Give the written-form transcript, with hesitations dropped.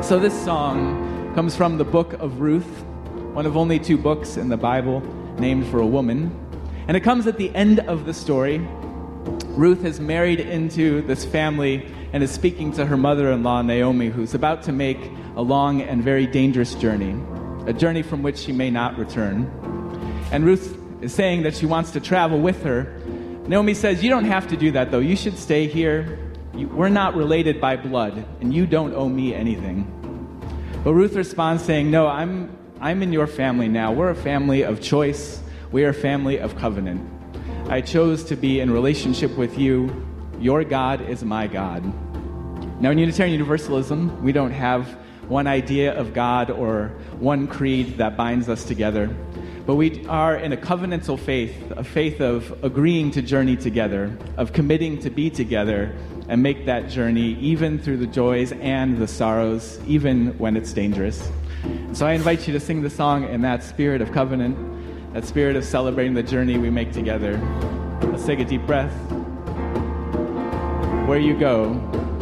So this song comes from the book of Ruth, one of only 2 books in the Bible named for a woman. And it comes at the end of the story. Ruth has married into this family and is speaking to her mother-in-law, Naomi, who's about to make a long and very dangerous journey, a journey from which she may not return. And Ruth is saying that she wants to travel with her. Naomi says, "You don't have to do that, though. You should stay here. We're not related by blood, and you don't owe me anything." But Ruth responds saying, "No, I'm in your family now. We're a family of choice. We are a family of covenant. I chose to be in relationship with you. Your God is my God." Now, in Unitarian Universalism, we don't have one idea of God or one creed that binds us together. But we are in a covenantal faith, a faith of agreeing to journey together, of committing to be together and make that journey even through the joys and the sorrows, even when it's dangerous. So I invite you to sing the song in that spirit of covenant, that spirit of celebrating the journey we make together. Let's take a deep breath. Where you go,